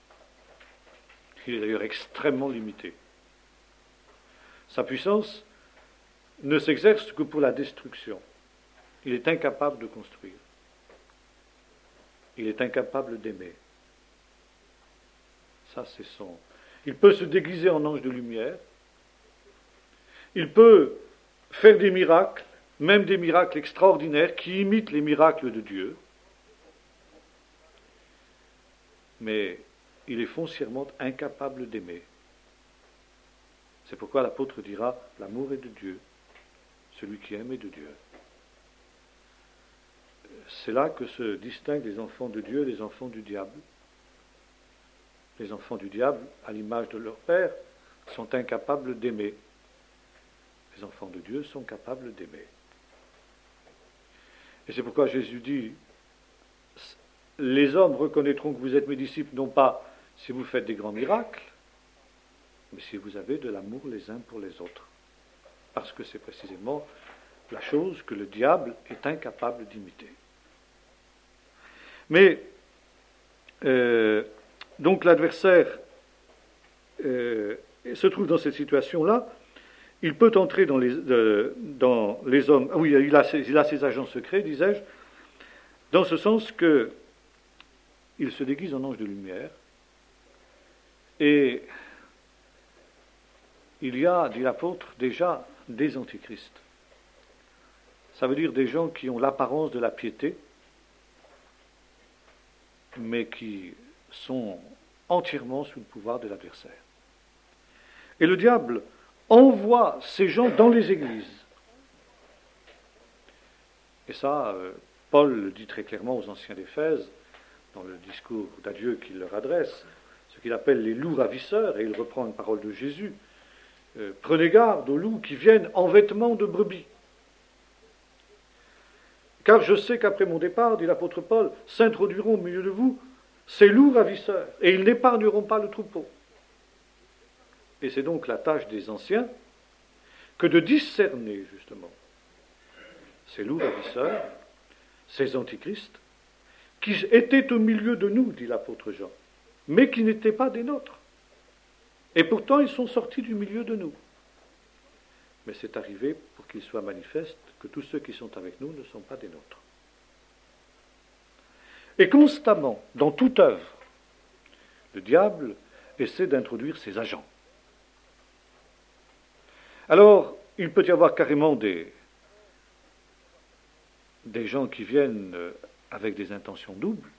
Speaker 3: Il est d'ailleurs extrêmement limité. Sa puissance ne s'exerce que pour la destruction. Il est incapable de construire. Il est incapable d'aimer. Ça, c'est son... Il peut se déguiser en ange de lumière. Il peut faire des miracles, même des miracles extraordinaires qui imitent les miracles de Dieu. Mais il est foncièrement incapable d'aimer. C'est pourquoi l'apôtre dira, l'amour est de Dieu. Celui qui aime est de Dieu. C'est là que se distinguent les enfants de Dieu et les enfants du diable. Les enfants du diable, à l'image de leur père, sont incapables d'aimer. Les enfants de Dieu sont capables d'aimer. Et c'est pourquoi Jésus dit, les hommes reconnaîtront que vous êtes mes disciples, non pas si vous faites des grands miracles, mais si vous avez de l'amour les uns pour les autres. Parce que c'est précisément la chose que le diable est incapable d'imiter. Mais, euh, donc l'adversaire euh, se trouve dans cette situation-là, il peut entrer dans les, euh, dans les hommes, oui, il a, ses, il a ses agents secrets, disais-je, dans ce sens que il se déguise en ange de lumière, et il y a, dit l'apôtre, déjà des antichrists. Ça veut dire des gens qui ont l'apparence de la piété, mais qui sont entièrement sous le pouvoir de l'adversaire. Et le diable envoie ces gens dans les églises. Et ça, euh, Paul le dit très clairement aux anciens d'Éphèse, dans le discours d'adieu qu'il leur adresse, ce qu'il appelle les loups ravisseurs, et il reprend une parole de Jésus. Euh, Prenez garde aux loups qui viennent en vêtements de brebis. Car je sais qu'après mon départ, dit l'apôtre Paul, s'introduiront au milieu de vous ces loups ravisseurs, et ils n'épargneront pas le troupeau. Et c'est donc la tâche des anciens que de discerner, justement, ces loups ravisseurs, ces antichrists, qui étaient au milieu de nous, dit l'apôtre Jean, mais qui n'étaient pas des nôtres. Et pourtant, ils sont sortis du milieu de nous. Mais c'est arrivé pour qu'il soit manifeste que tous ceux qui sont avec nous ne sont pas des nôtres. Et constamment, dans toute œuvre, le diable essaie d'introduire ses agents. Alors, il peut y avoir carrément des, des gens qui viennent avec des intentions doubles,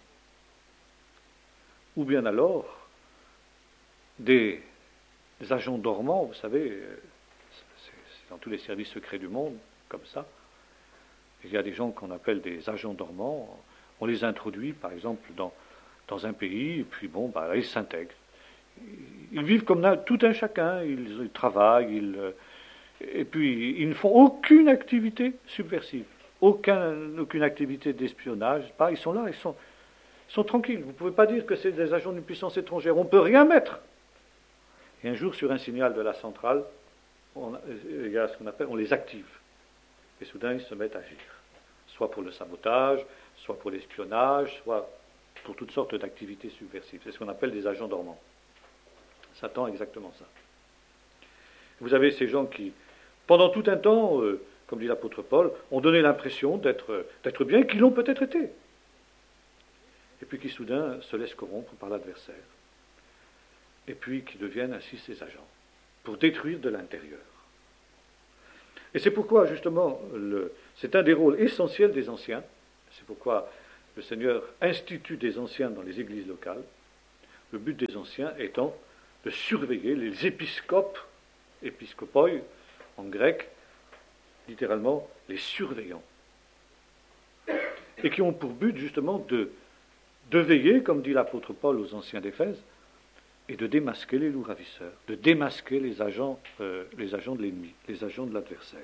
Speaker 3: ou bien alors des, des agents dormants, vous savez, c'est, c'est dans tous les services secrets du monde, comme ça. Il y a des gens qu'on appelle des agents dormants, on les introduit par exemple dans, dans un pays, et puis bon, bah, là, ils s'intègrent. Ils vivent comme tout un chacun, ils, ils travaillent, ils, et puis ils ne font aucune activité subversive, aucun, aucune activité d'espionnage, pas, ils sont là, ils sont, ils sont tranquilles. Vous ne pouvez pas dire que c'est des agents d'une puissance étrangère, on ne peut rien mettre. Et un jour, sur un signal de la centrale, on, il y a ce qu'on appelle, on les active. Et soudain, ils se mettent à agir. Soit pour le sabotage, soit pour l'espionnage, soit pour toutes sortes d'activités subversives. C'est ce qu'on appelle des agents dormants. Satan a exactement ça. Vous avez ces gens qui, pendant tout un temps, euh, comme dit l'apôtre Paul, ont donné l'impression d'être, d'être bien, qui l'ont peut-être été. Et puis qui soudain se laissent corrompre par l'adversaire. et puis qui deviennent ainsi ses agents, pour détruire de l'intérieur. Et c'est pourquoi, justement, le, c'est un des rôles essentiels des anciens, c'est pourquoi le Seigneur institue des anciens dans les églises locales, le but des anciens étant de surveiller les épiscopes, épiscopoi en grec, littéralement les surveillants, et qui ont pour but justement de, de veiller, comme dit l'apôtre Paul aux anciens d'Éphèse, et de démasquer les loups ravisseurs, de démasquer les agents, euh, les agents de l'ennemi, les agents de l'adversaire.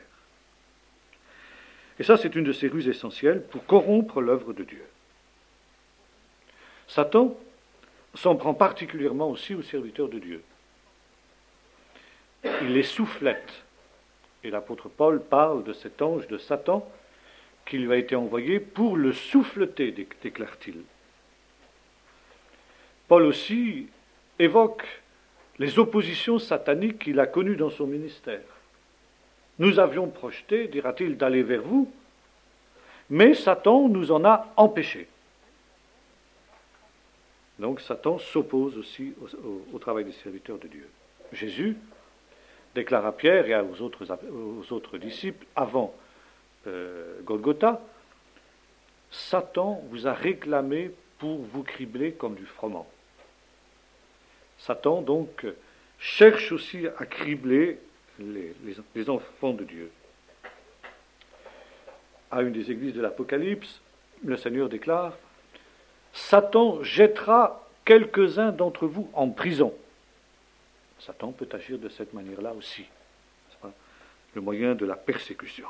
Speaker 3: Et ça, c'est une de ces ruses essentielles pour corrompre l'œuvre de Dieu. Satan s'en prend particulièrement aussi aux serviteurs de Dieu. Il les soufflette. Et l'apôtre Paul parle de cet ange de Satan qui lui a été envoyé pour le souffleter, déclare-t-il. Paul aussi évoque les oppositions sataniques qu'il a connues dans son ministère. Nous avions projeté, dira-t-il, d'aller vers vous, mais Satan nous en a empêchés. Donc Satan s'oppose aussi au, au, au travail des serviteurs de Dieu. Jésus déclare à Pierre et aux autres, aux autres disciples, avant euh, Golgotha, Satan vous a réclamé pour vous cribler comme du froment. Satan, donc, cherche aussi à cribler les, les, les enfants de Dieu. À une des églises de l'Apocalypse, le Seigneur déclare « Satan jettera quelques-uns d'entre vous en prison. » Satan peut agir de cette manière-là aussi. C'est pas le moyen de la persécution.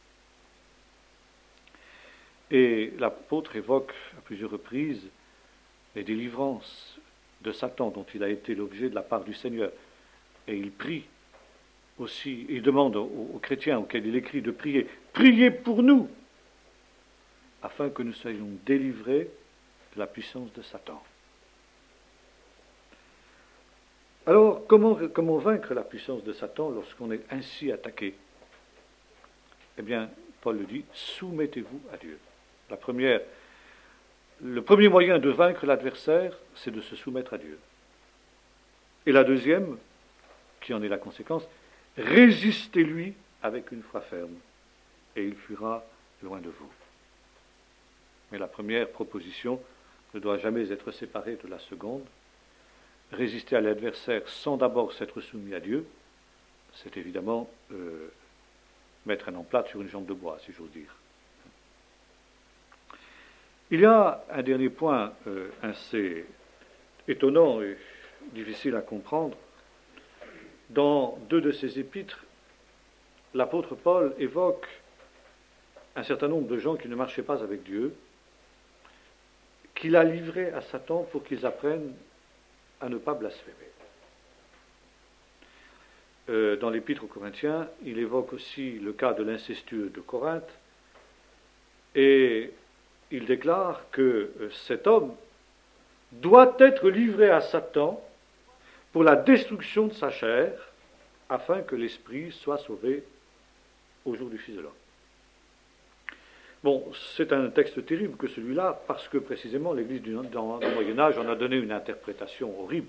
Speaker 3: Et l'apôtre évoque à plusieurs reprises les délivrances de Satan dont il a été l'objet de la part du Seigneur. Et il prie aussi, il demande aux, aux chrétiens auxquels il écrit de prier, priez pour nous, afin que nous soyons délivrés de la puissance de Satan. Alors, comment, comment vaincre la puissance de Satan lorsqu'on est ainsi attaqué? Eh bien, Paul le dit, soumettez-vous à Dieu. La première, le premier moyen de vaincre l'adversaire, c'est de se soumettre à Dieu. Et la deuxième, qui en est la conséquence, résistez-lui avec une foi ferme, et il fuira loin de vous. Mais la première proposition ne doit jamais être séparée de la seconde. Résister à l'adversaire sans d'abord s'être soumis à Dieu, c'est évidemment euh, mettre un emplâtre sur une jambe de bois, si j'ose dire. Il y a un dernier point euh, assez étonnant et difficile à comprendre. Dans deux de ses épîtres, l'apôtre Paul évoque un certain nombre de gens qui ne marchaient pas avec Dieu, qu'il a livrés à Satan pour qu'ils apprennent à ne pas blasphémer. Euh, dans l'Épître aux Corinthiens, il évoque aussi le cas de l'incestueux de Corinthe, et il déclare que euh, cet homme doit être livré à Satan pour la destruction de sa chair, afin que l'esprit soit sauvé au jour du Fils de l'homme. Bon, c'est un texte terrible que celui-là, parce que précisément l'Église du, dans, dans le Moyen-Âge en a donné une interprétation horrible.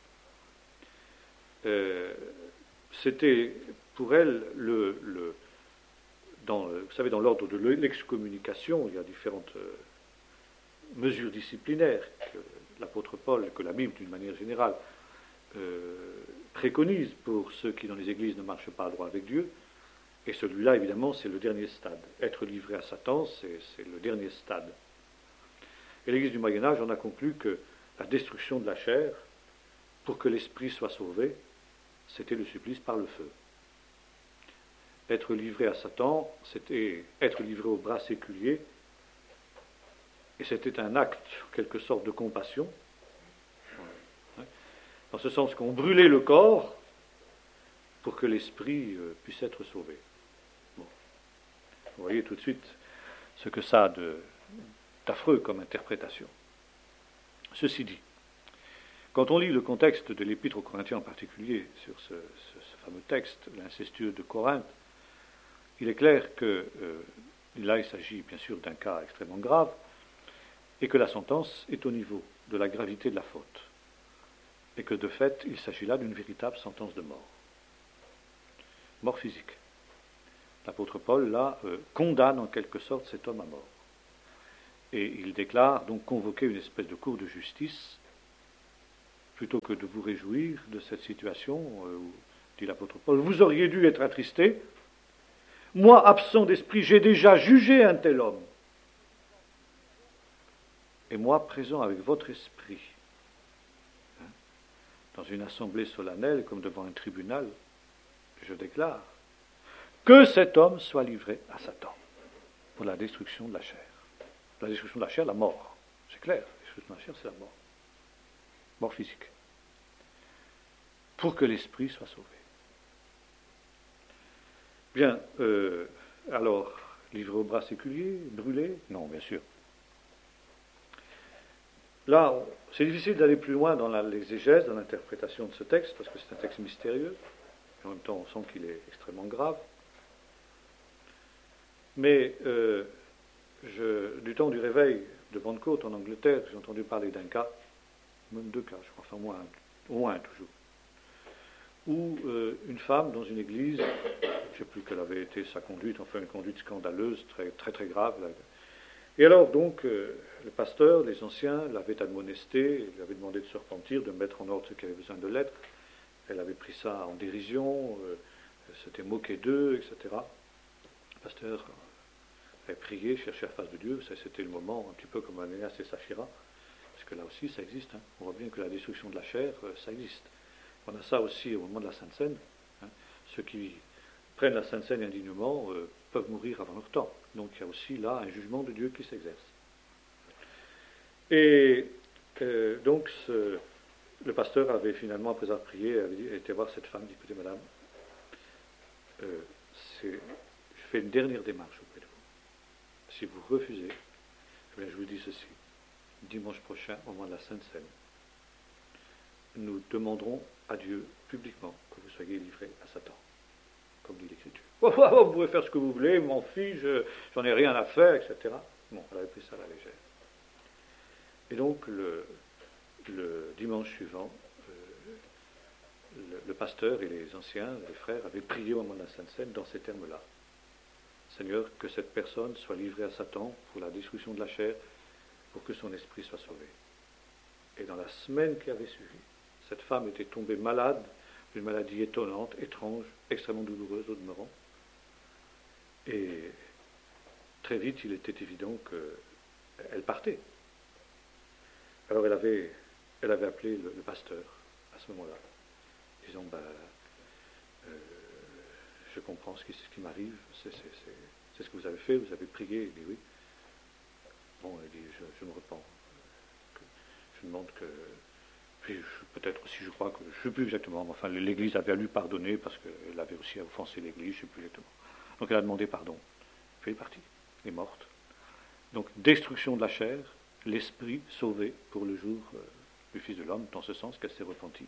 Speaker 3: Euh, c'était pour elle, le, le, dans, vous savez, dans l'ordre de l'excommunication, il y a différentes euh, mesures disciplinaires que l'apôtre Paul, que la Bible d'une manière générale, euh, préconise pour ceux qui dans les églises ne marchent pas droit avec Dieu. Et celui-là, évidemment, c'est le dernier stade. Être livré à Satan, c'est, c'est le dernier stade. Et l'Église du Moyen-Âge en a conclu que la destruction de la chair, pour que l'esprit soit sauvé, c'était le supplice par le feu. Être livré à Satan, c'était être livré au bras séculier, et c'était un acte, en quelque sorte, de compassion, dans ce sens qu'on brûlait le corps pour que l'esprit puisse être sauvé. Bon. Vous voyez tout de suite ce que ça a de, d'affreux comme interprétation. Ceci dit, quand on lit le contexte de l'Épître aux Corinthiens en particulier, sur ce, ce, ce fameux texte, l'incestueux de Corinthe, il est clair que euh, là il s'agit bien sûr d'un cas extrêmement grave, et que la sentence est au niveau de la gravité de la faute. et que de fait, il s'agit là d'une véritable sentence de mort. Mort physique. L'apôtre Paul, là, euh, condamne en quelque sorte cet homme à mort. Et il déclare donc convoquer une espèce de cour de justice, plutôt que de vous réjouir de cette situation, euh, où, dit l'apôtre Paul, vous auriez dû être attristé. Moi, absent d'esprit, j'ai déjà jugé un tel homme. Et moi, présent avec votre esprit, hein, dans une assemblée solennelle, comme devant un tribunal, je déclare que cet homme soit livré à Satan pour la destruction de la chair. La destruction de la chair, la mort. C'est clair, la destruction de la chair, c'est la mort. Mort physique. Pour que l'esprit soit sauvé. Bien, euh, alors, livré au bras séculier, brûlé? Non, bien sûr. Là, c'est difficile d'aller plus loin dans la, l'exégèse, dans l'interprétation de ce texte, parce que c'est un texte mystérieux. En même temps, on sent qu'il est extrêmement grave. Mais euh, je, du temps du réveil de Pentecôte en Angleterre, j'ai entendu parler d'un cas, même deux cas, je crois, enfin au moins un, au moins un toujours, où euh, une femme dans une église, je ne sais plus quelle avait été sa conduite, enfin une conduite scandaleuse, très très, très grave. Là. Et alors donc, euh, le pasteur, les anciens l'avaient admonesté, lui avaient demandé de se repentir, de mettre en ordre ce qui avait besoin de l'être. Elle avait pris ça en dérision, euh, s'était moqué d'eux, et cetera. Le pasteur avait prié, cherché la face de Dieu, ça c'était le moment, un petit peu comme Anéas et Saphira, parce que là aussi ça existe, hein. On voit bien que la destruction de la chair, euh, ça existe. On a ça aussi au moment de la Sainte Seine, hein. Ceux qui prennent la Sainte Seine indignement euh, peuvent mourir avant leur temps. Donc il y a aussi là un jugement de Dieu qui s'exerce. Et euh, donc ce, le pasteur avait finalement, après avoir prié, avait dit, été voir cette femme, dit, écoutez madame, euh, c'est, je fais une dernière démarche auprès de vous. Si vous refusez, eh bien, je vous dis ceci, dimanche prochain, au moment de la Sainte Seine, nous demanderons à Dieu publiquement que vous soyez livrés à Satan, comme dit l'Écriture. Oh, oh, oh, vous pouvez faire ce que vous voulez, m'en fiche, j'en ai rien à faire, et cetera. Bon, elle avait pris ça à la légère. Et donc, le, le dimanche suivant, euh, le, le pasteur et les anciens, les frères, avaient prié au moment de la Sainte Seine dans ces termes-là. Seigneur, que cette personne soit livrée à Satan pour la destruction de la chair, pour que son esprit soit sauvé. Et dans la semaine qui avait suivi, cette femme était tombée malade, d'une maladie étonnante, étrange, extrêmement douloureuse au demeurant. Et très vite, il était évident qu'elle partait. Alors elle avait, elle avait appelé le, le pasteur à ce moment-là, disant, ben, euh, je comprends ce qui, ce qui m'arrive, c'est, c'est, c'est, c'est ce que vous avez fait, vous avez prié. Il dit oui. Bon, il dit, je, je me repens. Je demande que, puis je, peut-être aussi, je crois que, je ne sais plus exactement, mais enfin, l'Église avait à lui pardonner parce qu'elle avait aussi offensé l'Église, je ne sais plus exactement. Donc elle a demandé pardon. Puis elle est partie, elle est morte. Donc destruction de la chair, l'esprit sauvé pour le jour euh, du Fils de l'homme, dans ce sens qu'elle s'est repentie.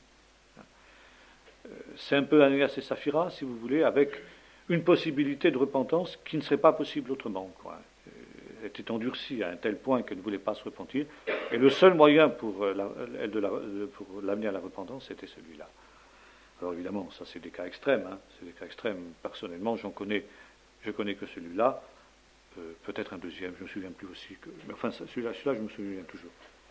Speaker 3: Euh, c'est un peu Anéas et Saphira, si vous voulez, avec une possibilité de repentance qui ne serait pas possible autrement, quoi. Elle était endurcie à un tel point qu'elle ne voulait pas se repentir, et le seul moyen pour, la, de la, pour l'amener à la repentance, c'était celui-là. Alors évidemment, ça c'est des cas extrêmes, hein, c'est des cas extrêmes. Personnellement, j'en connais, je connais que celui-là, euh, peut-être un deuxième, je ne me souviens plus aussi, que, mais enfin celui-là, celui-là, je me souviens toujours.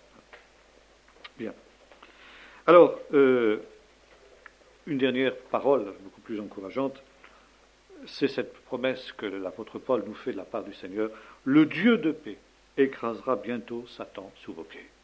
Speaker 3: Bien. Alors, euh, une dernière parole, beaucoup plus encourageante, c'est cette promesse que l'apôtre Paul nous fait de la part du Seigneur. Le Dieu de paix écrasera bientôt Satan sous vos pieds.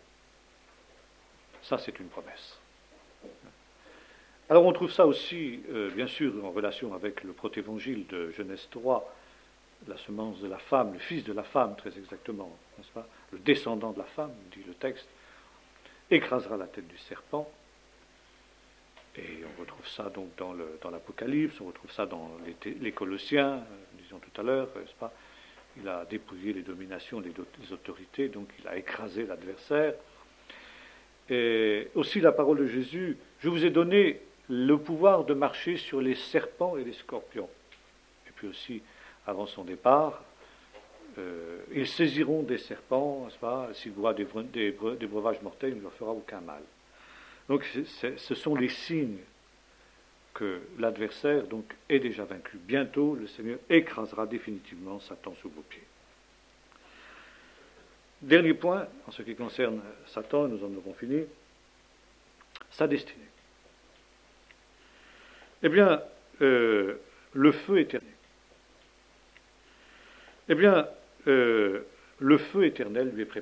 Speaker 3: Ça, c'est une promesse. Alors on trouve ça aussi, euh, bien sûr, en relation avec le protévangile de Genèse trois, la semence de la femme, le fils de la femme, très exactement, n'est-ce pas? Le descendant de la femme, dit le texte, écrasera la tête du serpent. Et on retrouve ça donc dans, le, dans l'Apocalypse, on retrouve ça dans les, les Colossiens, euh, disons tout à l'heure, n'est-ce pas? Il a dépouillé les dominations, les, les autorités, donc il a écrasé l'adversaire. Et aussi la parole de Jésus, je vous ai donné le pouvoir de marcher sur les serpents et les scorpions. Et puis aussi, avant son départ, euh, ils saisiront des serpents, n'est-ce pas? S'ils boivent des, des, des breuvages mortels, il ne leur fera aucun mal. Donc c'est, c'est, ce sont les signes que l'adversaire donc est déjà vaincu. Bientôt, le Seigneur écrasera définitivement Satan sous vos pieds. Dernier point, en ce qui concerne Satan, nous en avons fini, sa destinée. Eh bien, euh, le feu éternel. Eh bien, euh, le feu éternel lui est préparé.